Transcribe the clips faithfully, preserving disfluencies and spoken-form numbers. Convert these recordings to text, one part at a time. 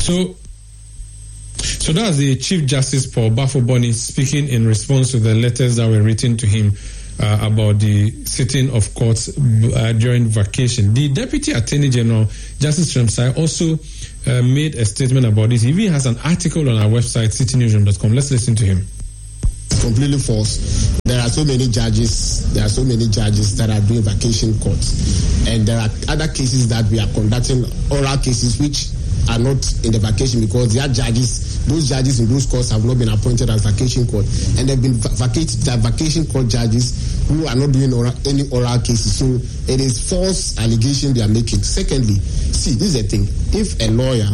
So, so that's the Chief Justice Paul Bafo-Boni speaking in response to the letters that were written to him uh, about the sitting of courts uh, during vacation. The Deputy Attorney General, Justice Sremsai, also uh, made a statement about this. He even has an article on our website, city newsroom dot com. Let's listen to him. Completely false. There are so many judges, there are so many judges that are doing vacation courts. And there are other cases that we are conducting, oral cases, which are not in the vacation because they are judges. Those judges in those courts have not been appointed as vacation court. And they've been vacated, they are vacation court judges who are not doing oral, any oral cases. So it is false allegation they are making. Secondly, see, this is the thing. If a lawyer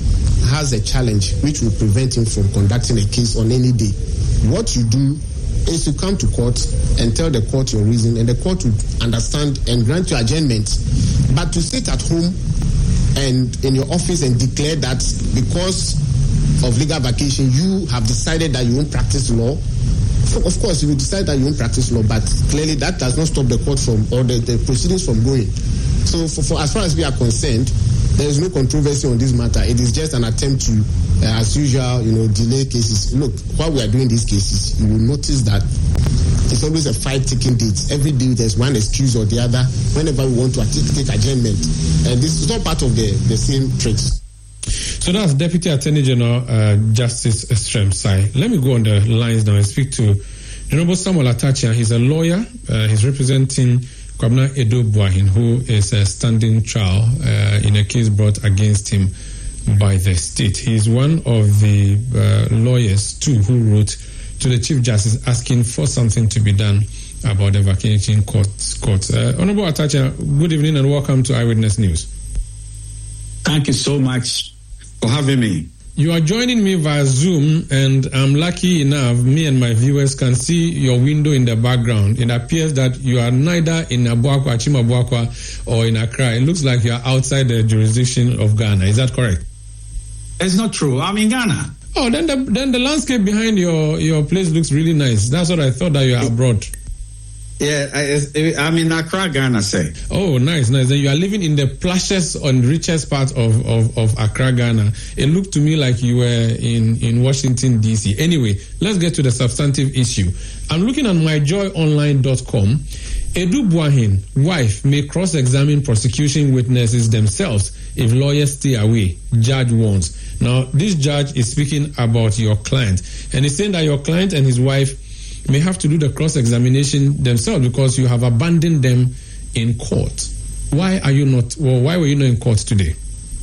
has a challenge which will prevent him from conducting a case on any day, what you do is you come to court and tell the court your reason, and the court will understand and grant you adjournment. But to sit at home and in your office and declare that because of legal vacation you have decided that you won't practice law, of course you will decide that you won't practice law, but clearly that does not stop the court from or the, the proceedings from going. So for, for as far as we are concerned, there is no controversy on this matter. It is just an attempt to, uh, as usual, you know, delay cases. Look, while we are doing these cases, you will notice that it's always a fight taking dates. Every day there's one excuse or the other whenever we want to take, take adjournment. And this is all part of the, the same tricks. So that's Deputy Attorney General uh, Justice Sremsai. Let me go on the lines now and speak to Honorable Samuel Atachia. He's a lawyer. Uh, he's representing Kwabena Edo-Buahin, who is a standing trial uh, in a case brought against him by the state. He is one of the uh, lawyers, too, who wrote to the Chief Justice asking for something to be done about the vacation courts. courts. Uh, Honorable Atachia, good evening and welcome to Eyewitness News. Thank you so much for having me. You are joining me via Zoom, and I'm lucky enough, me and my viewers can see your window in the background. It appears that you are neither in Abuakwa, Chimabuakwa, or in Accra. It looks like you are outside the jurisdiction of Ghana. Is that correct? It's not true. I'm in Ghana. Oh, then the then the landscape behind your, your place looks really nice. That's what I thought, that you are abroad. Yeah, I, I'm in Accra, Ghana, say. Oh, nice, nice. Then you are living in the plushest and richest part of, of, of Accra, Ghana. It looked to me like you were in, in Washington, D C. Anyway, let's get to the substantive issue. I'm looking at my joy online dot com. Edo-Buahin, wife, may cross-examine prosecution witnesses themselves if lawyers stay away, judge warns. Now, this judge is speaking about your client, and he's saying that your client and his wife may have to do the cross-examination themselves because you have abandoned them in court. Why are you not, well, why were you not in court today?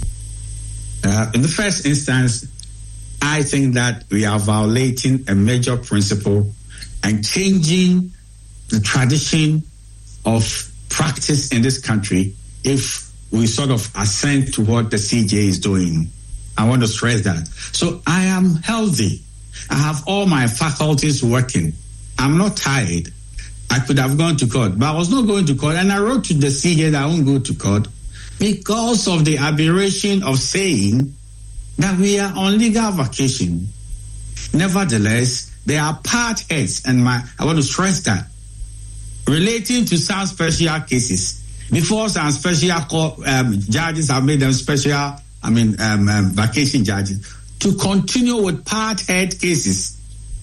Uh, in the first instance, I think that we are violating a major principle and changing the tradition of practice in this country if we sort of assent to what the C J is doing. I want to stress that. So I am healthy. I have all my faculties working. I'm not tired. I could have gone to court, but I was not going to court. And I wrote to the C J that I won't go to court because of the aberration of saying that we are on legal vacation. Nevertheless, there are part heads, and my I want to stress that, relating to some special cases. Before some special court, um, judges have made them special, I mean, um, um, vacation judges, to continue with part head cases.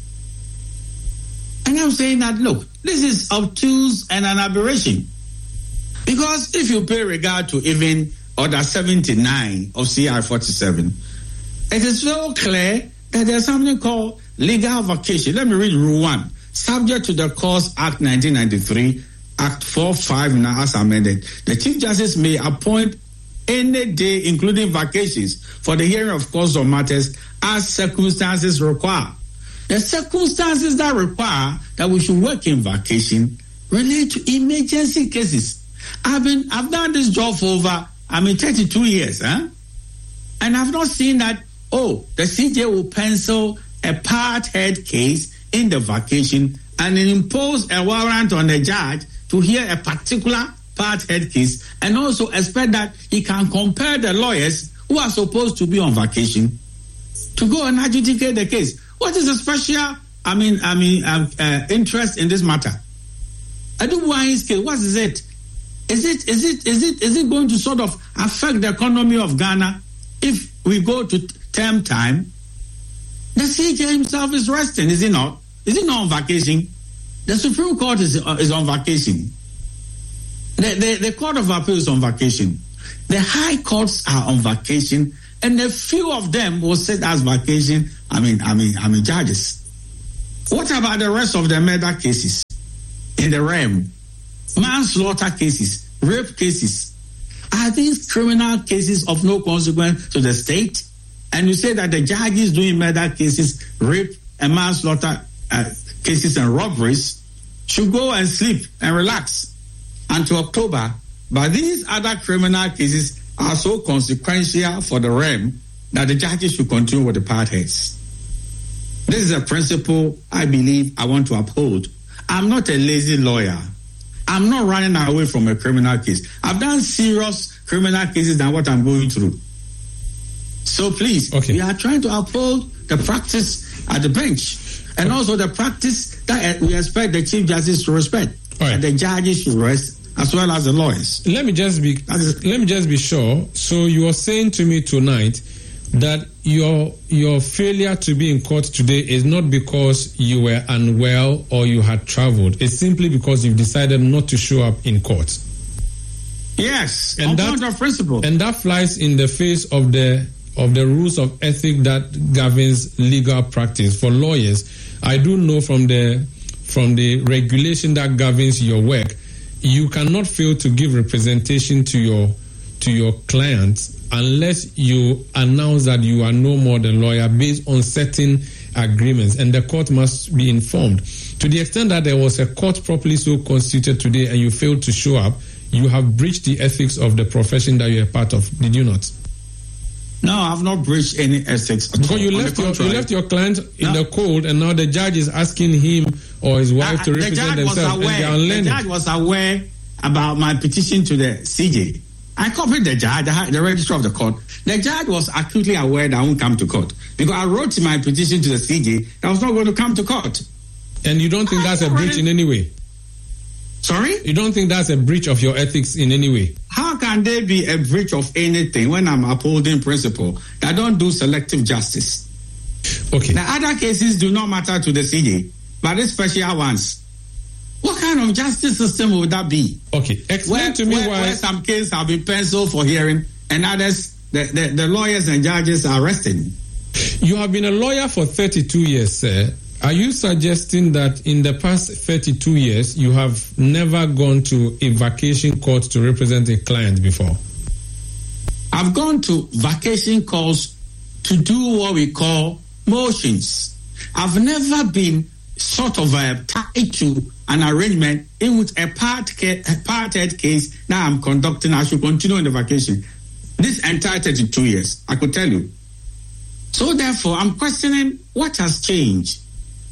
And I'm saying that, look, this is obtuse and an aberration. Because if you pay regard to even Order seventy-nine of C I forty-seven, it is so clear that there's something called legal vacation. Let me read Rule one. Subject to the Courts Act nineteen ninety-three, Act four five now as amended, the Chief Justice may appoint any day, including vacations, for the hearing of cause of matters as circumstances require. The circumstances that require that we should work in vacation relate to emergency cases. I've been, I've done this job for over, I mean, thirty-two years, huh? And I've not seen that, oh, the C J will pencil a part head case in the vacation and impose a warrant on the judge to hear a particular part head case, and also expect that he can compare the lawyers who are supposed to be on vacation to go and adjudicate the case. What is the special, I mean, I mean, um, uh, interest in this matter? Edo-Buahin's case, what is it? Is it, is it, is it, is it going to sort of affect the economy of Ghana if we go to term time, the C J himself is resting, is he not? Is he not on vacation? The Supreme Court is, uh, is on vacation. The, the, the Court of Appeal is on vacation. The high courts are on vacation, and a few of them will sit as vacation. I mean, I mean, I mean, judges. What about the rest of the murder cases in the realm? Manslaughter cases, rape cases. Are these criminal cases of no consequence to the state? And you say that the judges doing murder cases, rape and manslaughter uh, cases and robberies should go and sleep and relax until October. But these other criminal cases are so consequential for the realm that the judges should continue with the part heads. This is a principle I believe I want to uphold. I'm not a lazy lawyer. I'm not running away from a criminal case. I've done serious criminal cases than what I'm going through. So please, okay. We are trying to uphold the practice at the bench and okay. also the practice that we expect the Chief Justice to respect. Right. And the judges should rest as well as the lawyers. Let me just be let me just be sure. So you are saying to me tonight that your your failure to be in court today is not because you were unwell or you had traveled. It's simply because you've decided not to show up in court. Yes, and that of principle. And that flies in the face of the of the rules of ethics that governs legal practice for lawyers. I do know from the from the regulation that governs your work, you cannot fail to give representation to your to your clients unless you announce that you are no more the lawyer based on certain agreements, and the court must be informed. To the extent that there was a court properly so constituted today and you failed to show up, you have breached the ethics of the profession that you're a part of, did you not? No, I've not breached any ethics. Because you left, your, you left your client in no. the cold, and now the judge is asking him or his wife uh, to represent the themselves. Aware, and the judge was aware about my petition to the C J. I copied the judge, the registrar of the court. The judge was acutely aware that I won't come to court because I wrote in my petition to the C J that I was not going to come to court. And you don't think I that's a breach in any way? Sorry? You don't think that's a breach of your ethics in any way? How can there be a breach of anything when I'm upholding principle that don't do selective justice? Okay. The other cases do not matter to the C J, but the special ones. What kind of justice system would that be? Okay, explain where, to me where, why... Where some cases have been penciled for hearing and others, the, the, the lawyers and judges are resting. You have been a lawyer for thirty-two years, sir. Are you suggesting that in the past thirty-two years, you have never gone to a vacation court to represent a client before? I've gone to vacation courts to do what we call motions. I've never been sort of uh, tied to an arrangement in which a part a part-head case now I'm conducting, I should continue in the vacation. This entire thirty-two years, I could tell you. So therefore, I'm questioning what has changed.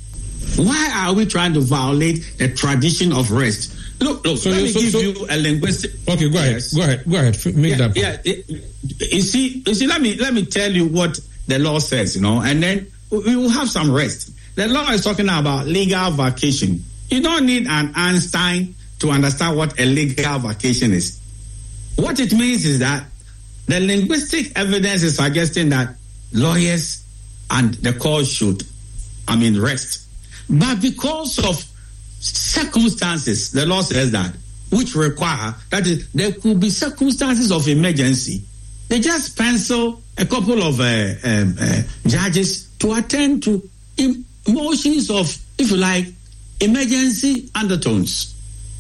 Why are we trying to violate the tradition of rest? Look, look, so let me so, give so, you a linguistic... Okay, go ahead, yes. go ahead, go ahead, make yeah, that point. Yeah, it, you see, you see, let me, let me tell you what the law says, you know, and then we will have some rest. The law is talking about legal vacation. You don't need an Einstein to understand what a legal vacation is. What it means is that the linguistic evidence is suggesting that lawyers and the court should, I mean, rest. But because of circumstances, the law says that, which require, that is, there could be circumstances of emergency. They just pencil a couple of uh, um, uh, judges to attend to motions of, if you like, emergency undertones.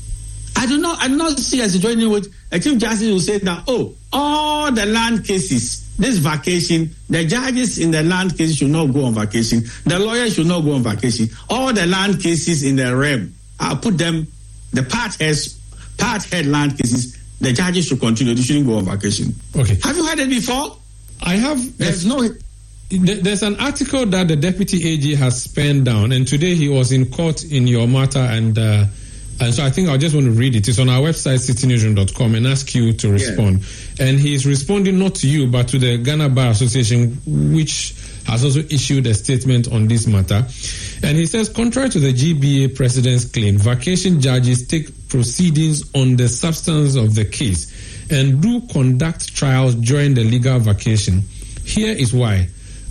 I do not, I do not see a situation in which a chief justice will say that, oh, all the land cases, this vacation, the judges in the land cases should not go on vacation. The lawyers should not go on vacation. All the land cases in the realm, I'll put them, the part heads, part head land cases, the judges should continue. They shouldn't go on vacation. Okay. Have you heard it before? I have. There's no... There's an article that the deputy A G has penned down, and today he was in court in your matter, and uh, and so I think I just want to read it. It's on our website, city newsroom dot com, and ask you to respond. Yeah. And he's responding not to you, but to the Ghana Bar Association, which has also issued a statement on this matter. And he says, contrary to the G B A president's claim, vacation judges take proceedings on the substance of the case and do conduct trials during the legal vacation. Here is why.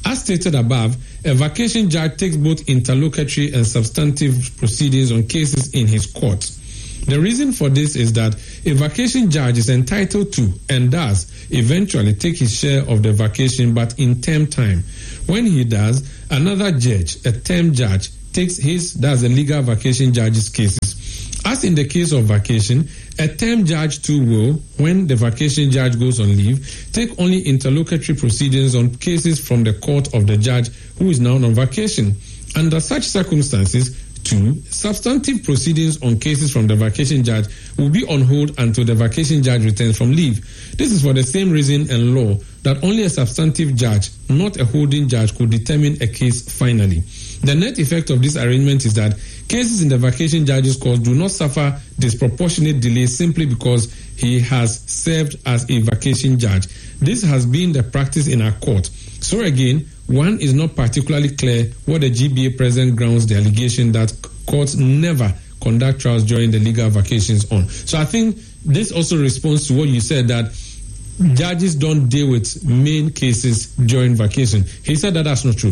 As stated above, a vacation judge takes both interlocutory and substantive proceedings on cases in his court. The reason for this is that a vacation judge is entitled to and does eventually take his share of the vacation, but in term time. When he does, another judge, a term judge, takes his, that's a legal vacation judge's cases. As in the case of vacation, a term judge too will, when the vacation judge goes on leave, take only interlocutory proceedings on cases from the court of the judge who is now on vacation. Under such circumstances, two, substantive proceedings on cases from the vacation judge will be on hold until the vacation judge returns from leave. This is for the same reason and law that only a substantive judge, not a holding judge, could determine a case finally. The net effect of this arrangement is that cases in the vacation judge's court do not suffer disproportionate delay simply because he has served as a vacation judge. This has been the practice in our court. So again, one is not particularly clear what the G B A president grounds the allegation that courts never conduct trials during the legal vacations on. So I think this also responds to what you said, that judges don't deal with main cases during vacation. He said that that's not true.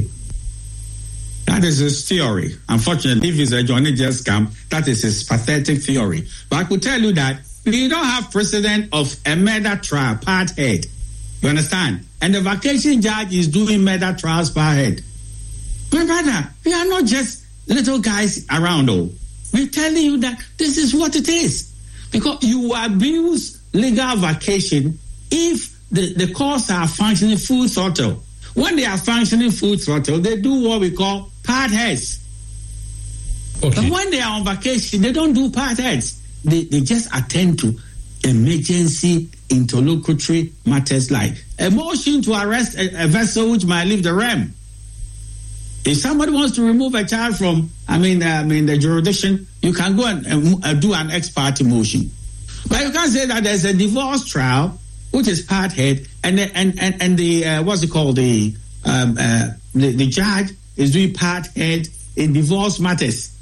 That is his theory. Unfortunately, if it's a Johnny just scam, that is his pathetic theory. But I could tell you that we don't have precedent of a murder trial part head. You understand? And the vacation judge is doing murder trials per head. My brother, we are not just little guys around, though. We're telling you that this is what it is. Because you abuse legal vacation if the, the courts are functioning full throttle. When they are functioning full throttle, they do what we call part heads. Okay. But when they are on vacation, they don't do part heads. They, they just attend to emergency interlocutory matters like a motion to arrest a, a vessel which might leave the R E M. If somebody wants to remove a child from, I mean, uh, I mean the jurisdiction, you can go and uh, do an ex parte motion. But you can't say that there's a divorce trial, which is part head, and the, and and and the uh, what's it called the um, uh, the, the judge is doing part head in divorce matters.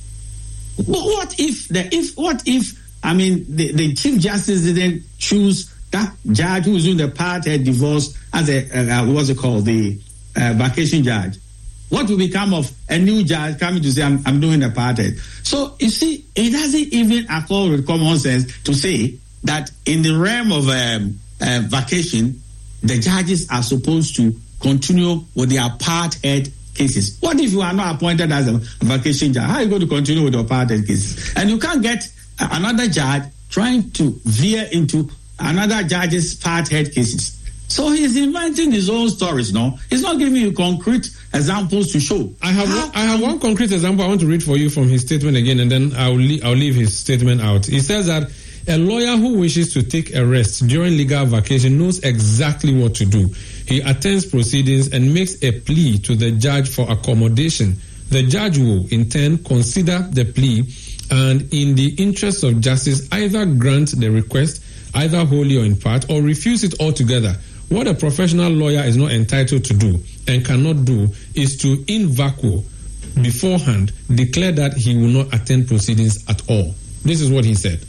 What if the if what if I mean the, the chief justice didn't choose that judge who is doing the part head divorce as a uh, what's it called the uh, vacation judge? What will become of a new judge coming to say I'm, I'm doing the part head? So you see, it doesn't even accord with common sense to say that in the realm of um, uh, vacation, the judges are supposed to continue with their part head cases. What if you are not appointed as a vacation judge? How are you going to continue with your part head cases? And you can't get another judge trying to veer into another judge's part head cases. So he's inventing his own stories, no? He's not giving you concrete examples to show. I have one, I have one concrete example I want to read for you from his statement again, and then I'll leave, I'll leave his statement out. He says that a lawyer who wishes to take a rest during legal vacation knows exactly what to do. He attends proceedings and makes a plea to the judge for accommodation. The judge will, in turn, consider the plea and, in the interest of justice, either grant the request, either wholly or in part, or refuse it altogether. What a professional lawyer is not entitled to do and cannot do is to, in vacuo, beforehand, declare that he will not attend proceedings at all. This is what he said.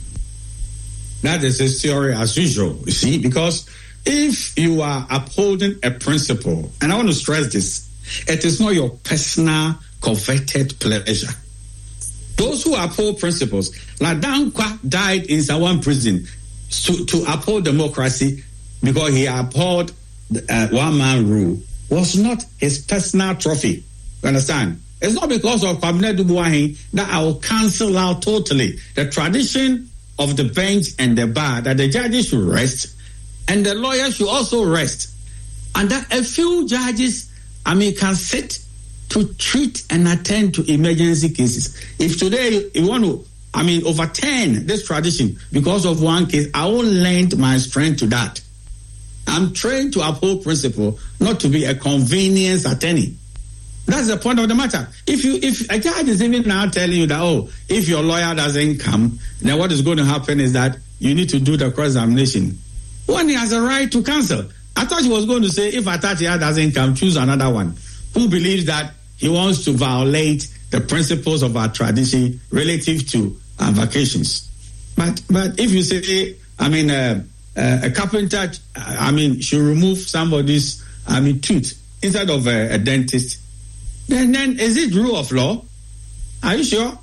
That is his theory as usual, you see, because if you are upholding a principle, and I want to stress this, it is not your personal coveted pleasure. Those who uphold principles, like Dankwa died in Sawan prison to, to uphold democracy because he upheld uh, one-man rule, was not his personal trophy. You understand? It's not because of Kwabena Dubuahin that I will cancel out totally the tradition of the bench and the bar that the judges should rest and the lawyers should also rest. And that a few judges, I mean, can sit to treat and attend to emergency cases. If today you want to, I mean, overturn this tradition because of one case, I will lend my strength to that. I'm trained to uphold principle, not to be a convenience attorney. That's the point of the matter. If you, if a judge is even now telling you that, oh, if your lawyer doesn't come, then what is going to happen is that you need to do the cross-examination. One has a right to cancel. I thought he was going to say, if Atatia doesn't come, choose another one who believes that he wants to violate the principles of our tradition relative to our vacations. But but if you say, I mean, uh, uh, a carpenter, I mean, should remove somebody's, I mean, tooth instead of a, a dentist, then, then is it rule of law? Are you sure?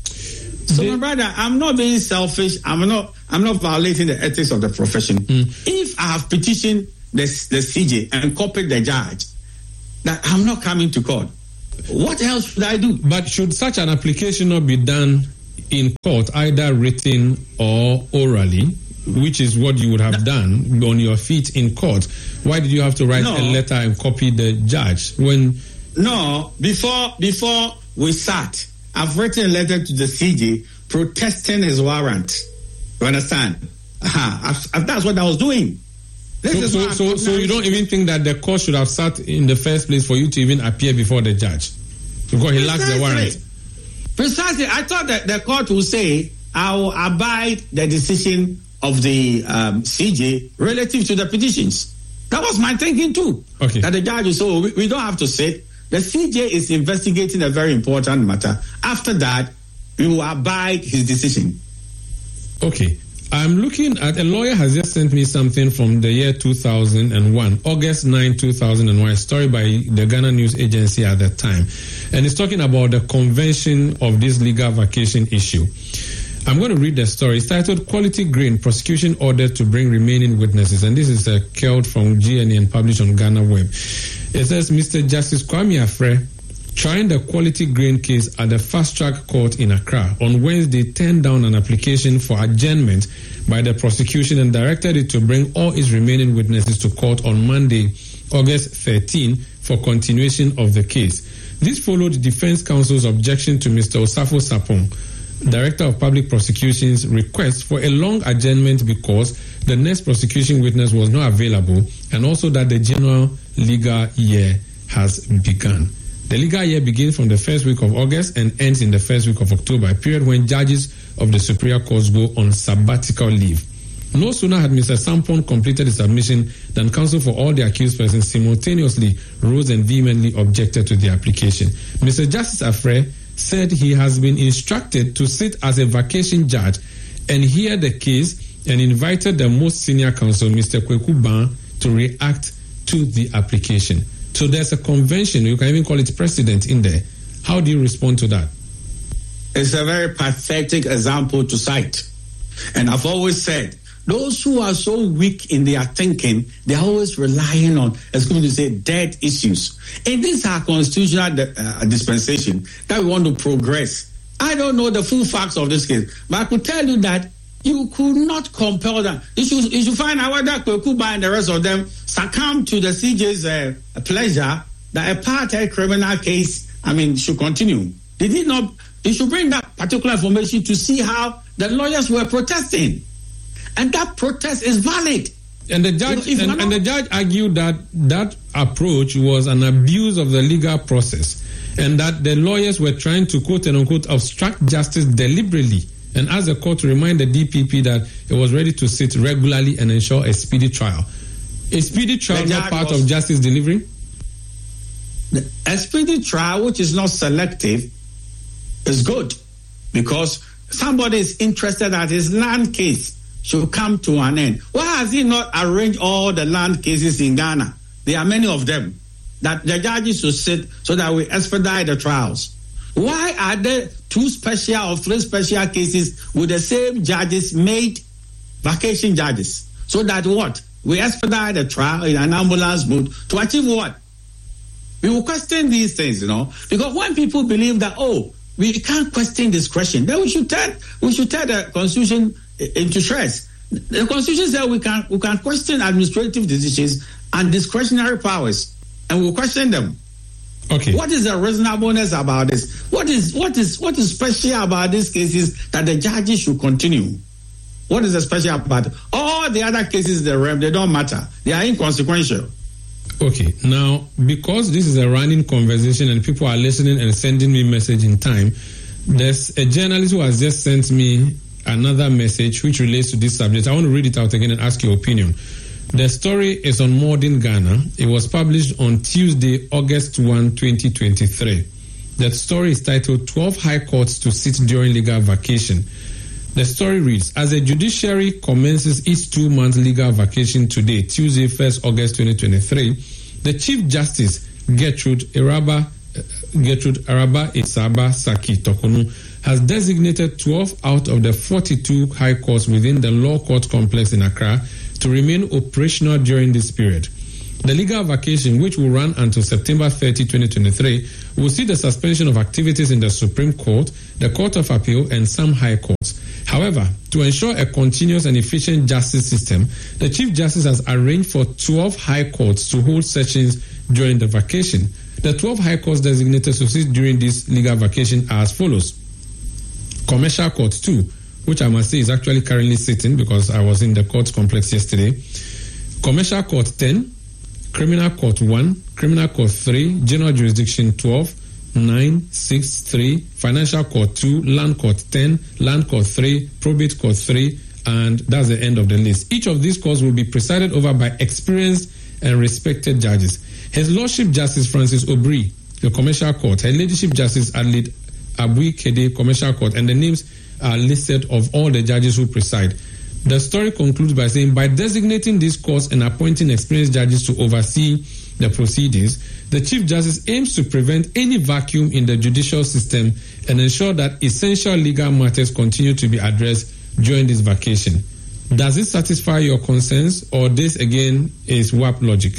So, my brother, I'm not being selfish. I'm not. I'm not violating the ethics of the profession. Mm. If I have petitioned the, the C J and copied the judge that I'm not coming to court, what else should I do? But should such an application not be done in court, either written or orally, which is what you would have done on your feet in court? Why did you have to write no. a letter and copy the judge when? No, before before we sat, I've written a letter to the C J protesting his warrant. You understand? Uh-huh. That's what I was doing. This so, so, so, so you don't even think that the court should have sat in the first place for you to even appear before the judge? Because he lacks the warrant. Precisely. I thought that the court would say, I will abide the decision of the um, C J relative to the petitions. That was my thinking too. Okay. That the judge will say, oh, we, we don't have to sit. The C J is investigating a very important matter. After that, we will abide his decision. Okay. I'm looking at, a lawyer has just sent me something from the year two thousand one, August ninth, two thousand one, a story by the Ghana News Agency at that time. And it's talking about the convention of this legal vacation issue. I'm going to read the story. It's titled Quality Grain, Prosecution Ordered to Bring Remaining Witnesses. And this is uh, curled from G N A and published on Ghana Web. It says, Mister Justice Kwame Afre, trying the Quality Grain case at the fast-track court in Accra on Wednesday, turned down an application for adjournment by the prosecution and directed it to bring all its remaining witnesses to court on Monday, August thirteenth, for continuation of the case. This followed defense counsel's objection to Mister Osafo Sapong, Director of Public Prosecution's request for a long adjournment because the next prosecution witness was not available, and also that the general legal year has begun. The legal year begins from the first week of August and ends in the first week of October, a period when judges of the Superior Courts go on sabbatical leave. No sooner had Mister Sampon completed his submission than counsel for all the accused persons simultaneously rose and vehemently objected to the application. Mister Justice Afre said he has been instructed to sit as a vacation judge and hear the case, and invited the most senior counsel, Mister Kweku Ban, to react to the application. So there's a convention, you can even call it precedent in there. How do you respond to that? It's a very pathetic example to cite. And I've always said, those who are so weak in their thinking, they're always relying on, as going to say, dead issues. And this is our constitutional uh, dispensation that we want to progress. I don't know the full facts of this case, but I could tell you that you could not compel them. You should, you should find out whether Kwekuba and the rest of them succumb to the C J's uh, pleasure that a apartheid criminal case, I mean, should continue. They did not, they should bring that particular information to see how the lawyers were protesting. And that protest is valid. And the judge you know, and, not, and the judge argued that that approach was an abuse of the legal process, and that the lawyers were trying to quote and unquote obstruct justice deliberately, and asked the court to remind the D P P that it was ready to sit regularly and ensure a speedy trial. A speedy trial not part was, of justice delivery? A speedy trial which is not selective is good, because somebody is interested that his land case should come to an end. Why has he not arranged all the land cases in Ghana? There are many of them that the judges should sit so that we expedite the trials. Why are there two special or three special cases with the same judges made vacation judges? So that what? We expedite the trial in an ambulance boat to achieve what? We will question these things, you know, because when people believe that, oh, we can't question discretion, then we should tell we should tell the Constitution into shreds. The Constitution says we can we can question administrative decisions and discretionary powers, and we'll question them. Okay. What is the reasonableness about this? What is what is what is special about these cases that the judges should continue? What is the special about it? All the other cases in the realm, they don't matter. They are inconsequential. Okay. Now, because this is a running conversation and people are listening and sending me message in time, there's a journalist who has just sent me another message which relates to this subject. I want to read it out again and ask your opinion. The story is on Modern Ghana. It was published on Tuesday, August first, twenty twenty-three. The story is titled twelve High Courts to Sit During Legal Vacation. The story reads, as the judiciary commences its two-month legal vacation today, Tuesday, first August twenty twenty-three, the Chief Justice Gertrude Araba, Gertrude Araba Isaba Saki Tokonu, has designated twelve out of the forty-two high courts within the law court complex in Accra to remain operational during this period. The legal vacation, which will run until September thirtieth, twenty twenty-three, will see the suspension of activities in the Supreme Court, the Court of Appeal, and some high courts. However, to ensure a continuous and efficient justice system, the Chief Justice has arranged for twelve high courts to hold sessions during the vacation. The twelve high courts designated to sit during this legal vacation are as follows. Commercial Court two, which I must say is actually currently sitting because I was in the court complex yesterday. Commercial Court ten, Criminal Court one, Criminal Court three, General Jurisdiction twelve, nine, six, three, Financial Court two, Land Court ten, Land Court three, Probate Court three, and that's the end of the list. Each of these courts will be presided over by experienced and respected judges. His Lordship Justice Francis Obri, the Commercial Court, Her Ladyship Justice Adelaide Abui Kede, Commercial Court, and the names are listed of all the judges who preside. The story concludes by saying, by designating these courts and appointing experienced judges to oversee the proceedings, the Chief Justice aims to prevent any vacuum in the judicial system and ensure that essential legal matters continue to be addressed during this vacation. Does it satisfy your concerns, or this again is W A P logic?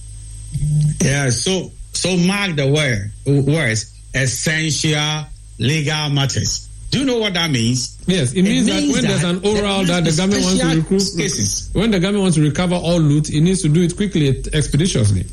Yeah, so so mark the word words essential legal matters. Do you know what that means? Yes, it means, it means that when that there's an oral that the government wants to recruit, cases. when the government wants to recover all loot, it needs to do it quickly, expeditiously.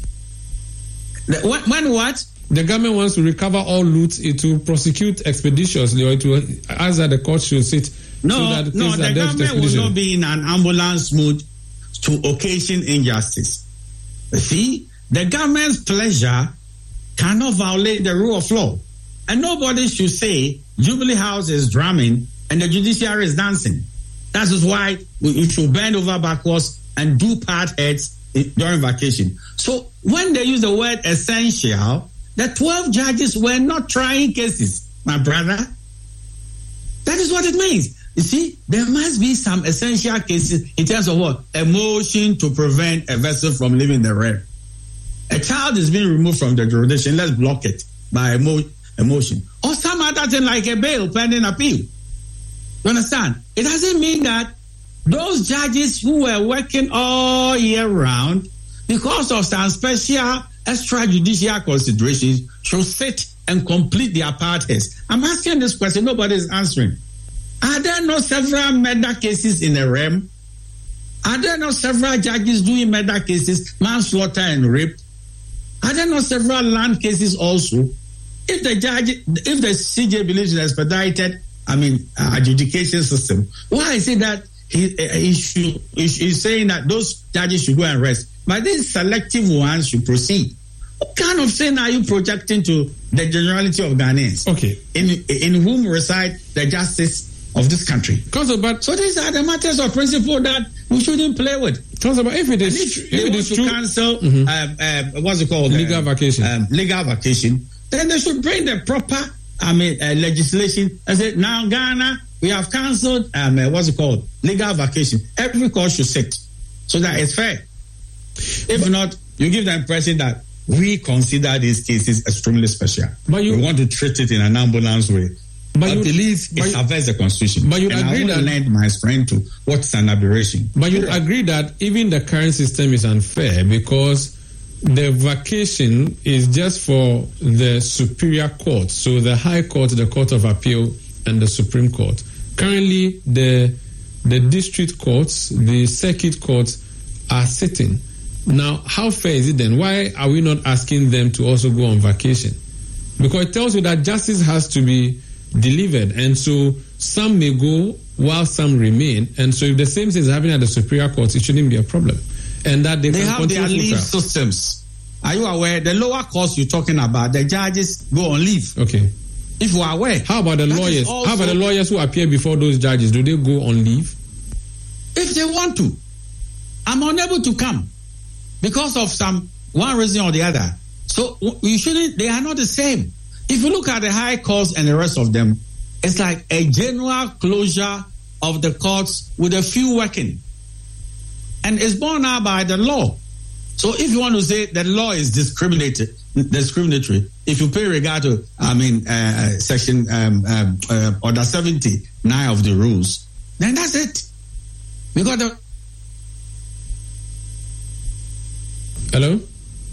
The, when, when what? The government wants to recover all loot, it will prosecute expeditiously, or it will ask that the court should sit. No, so that no, the government will not be in an ambulance mood to occasion injustice. You see, the government's pleasure cannot violate the rule of law. And nobody should say Jubilee House is drumming and the judiciary is dancing. That is why we should bend over backwards and do part heads during vacation. So when they use the word essential, the twelve judges were not trying cases, my brother. That is what it means. You see, there must be some essential cases in terms of what? A motion to prevent a vessel from leaving the realm. A child is being removed from the jurisdiction, let's block it by a mo- a motion. Or some other thing like a bail pending appeal. You understand? It doesn't mean that those judges who were working all year round, because of some special extrajudicial considerations, should sit and complete their parties. I'm asking this question, nobody is answering. Are there not several murder cases in the realm? Are there not several judges doing murder cases, manslaughter and rape? Are there not several land cases also? If the judge, if the C J believes in expedited, I mean, uh, adjudication system, why is it that he, uh, he should, he's saying that those judges should go and rest, but these selective ones should proceed? What kind of thing are you projecting to the generality of Ghanaians? Okay. In in whom reside the justice of this country? Council, but so these are the matters of principle that we shouldn't play with. Council, but if it is, if, if they it want is to true, cancel, mm-hmm. um, um, what's it called? Legal um, vacation. Um, legal vacation. Then they should bring the proper, I mean, uh, legislation and say, now Ghana, we have cancelled, um, uh, what's it called? Legal vacation. Every court should sit so that it's fair. If but, not, you give the impression that we consider these cases extremely special. But you, we want to treat it in an ambulance way. But I you, believe it subverts the Constitution. But you and agree I that lend my friend to what's an aberration. But you agree that even the current system is unfair because the vacation is just for the superior court, so the High Court, the Court of Appeal, and the Supreme Court. Currently, the the district courts, the circuit courts are sitting. Now, how fair is it then? Why are we not asking them to also go on vacation? Because it tells you that justice has to be delivered, and so some may go while some remain, and so if the same thing is happening at the superior courts, it shouldn't be a problem. And that they, they can have their leave systems. Are you aware? The lower courts you're talking about, the judges go on leave. Okay. If you are aware. How about the lawyers? How about the lawyers who appear before those judges? Do they go on leave? If they want to. I'm unable to come because of some one reason or the other. So you shouldn't, they are not the same. If you look at the high courts and the rest of them, it's like a general closure of the courts with a few working. And it's borne out by the law. So if you want to say the law is discriminatory, discriminatory, if you pay regard to, I mean, uh, section um, um, uh, order seventy-nine of the rules, then that's it. Because the Hello?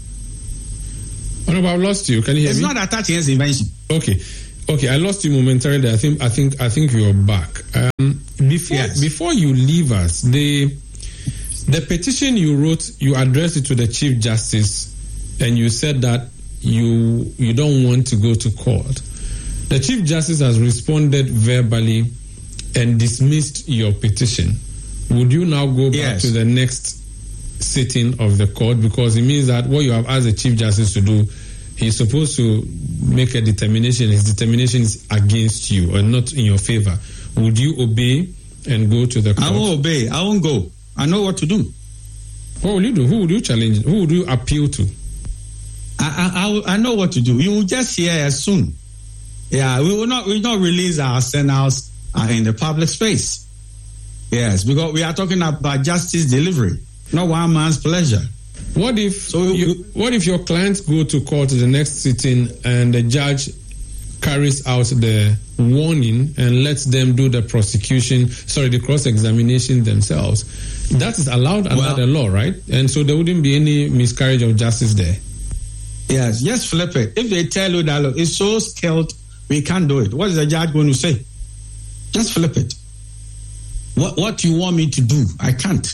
Oh, no, I've lost you. Can you hear it's me? It's not attaching his invention. Okay. Okay, I lost you momentarily. I think I think I think you're back. Um, before yes. before you leave us, the the petition you wrote, you addressed it to the Chief Justice, and you said that you you don't want to go to court. The Chief Justice has responded verbally and dismissed your petition. Would you now go back yes. to the next sitting of the court? Because it means that what you have asked the Chief Justice to do, he's supposed to make a determination. His determination is against you or not in your favor. Would you obey and go to the court? I won't obey. I won't go. I know what to do. What will you do? Who would you challenge? Who would you appeal to? I I, I know what to do. You will just hear as soon. Yeah, we will not we will not release our signals uh, in the public space. Yes, because we are talking about justice delivery, not one man's pleasure. What if so you, what if your clients go to court to the next sitting and the judge carries out the warning and lets them do the prosecution, sorry, the cross-examination themselves? That is allowed under well, the law, right? And so there wouldn't be any miscarriage of justice there. Yes, just flip it. If they tell you that, look, it's so skilled, we can't do it. What is the judge going to say? Just flip it. What What you want me to do, I can't.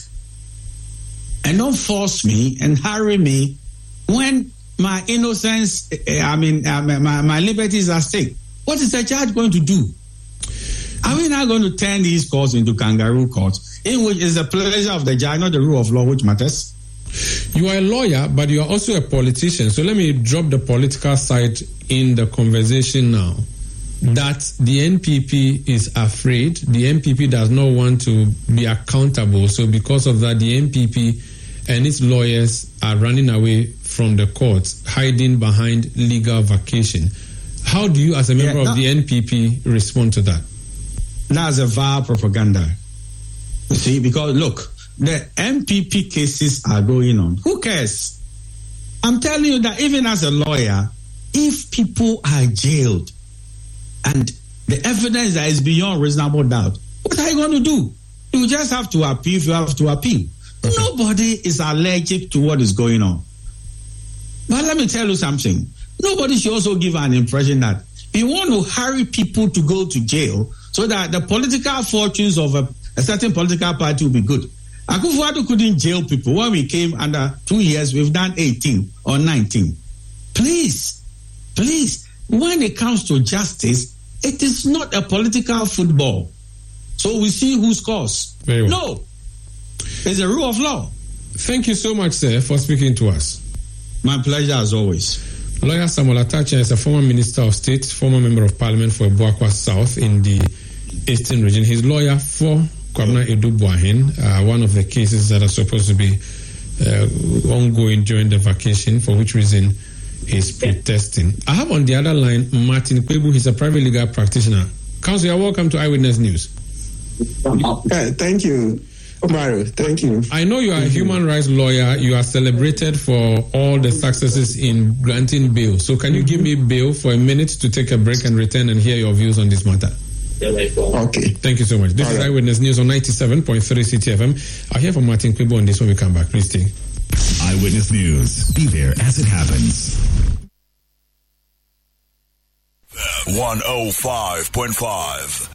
And don't force me and hurry me when my innocence, I mean, uh, my, my liberties are at stake. What is the judge going to do? Are we now going to turn these courts into kangaroo courts, in which is the pleasure of the judge, not the rule of law, which matters? You are a lawyer, but you are also a politician. So let me drop the political side in the conversation now. That the N P P is afraid. The N P P does not want to be accountable. So because of that, the N P P and its lawyers are running away from the courts, hiding behind legal vacation. How do you, as a member yeah, of the N P P, respond to that? That's a vile propaganda. You see, because look, the N P P cases are going on. Who cares? I'm telling you that even as a lawyer, if people are jailed and the evidence that is beyond reasonable doubt, what are you going to do? You just have to appeal if you have to appeal. Okay. Nobody is allergic to what is going on. But let me tell you something. Nobody should also give an impression that you want to hurry people to go to jail so that the political fortunes of a, a certain political party will be good. Akufo-Addo couldn't jail people. When we came under two years, we've done eighteen or nineteen. Please, please, when it comes to justice, it is not a political football. So we see who scores. Very well. No, it's a rule of law. Thank you so much, sir, for speaking to us. My pleasure as always. Lawyer Samuel Atachiah is a former Minister of State, former Member of Parliament for Abuakwa South in the Eastern Region. He's lawyer for Kwabena Edu-Boahen, uh, one of the cases that are supposed to be uh, ongoing during the vacation, for which reason he's protesting. I have on the other line Martin Kpebu. He's a private legal practitioner. Counsel, welcome to Eyewitness News. Uh, thank you, Omaro. Thank you. I know you are thank a human you. rights lawyer. You are celebrated for all the successes in granting bail. So can you give me bail for a minute to take a break and return and hear your views on this matter? Okay. Thank you so much. This All is right. Eyewitness News on ninety-seven point three C T F M. I'll hear from Martin Kpebu on this when we come back. Please stay. Eyewitness News. Be there as it happens. one oh five point five